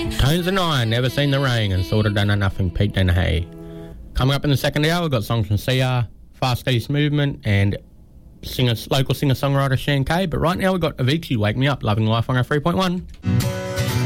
Tones and I, Never Seen the Rain, and Sorta Done Nothing, Pete Dennehy. Coming up in the second hour, we've got songs from Sia, Fast East Movement, and local singer-songwriter Shan Kay. But right now we've got Avicii, Wake Me Up, Loving Life on our 3.1.